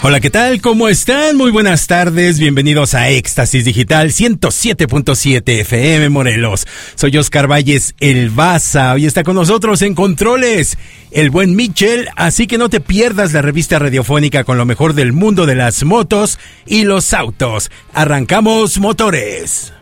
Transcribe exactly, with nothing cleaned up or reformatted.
Hola, ¿qué tal? ¿Cómo están? Muy buenas tardes, bienvenidos a Éxtasis Digital ciento siete punto siete F M Morelos. Soy Oscar Valles, el Baza. Hoy está con nosotros en controles el buen Michel, así que no te pierdas la revista radiofónica con lo mejor del mundo de las motos y los autos. Arrancamos motores.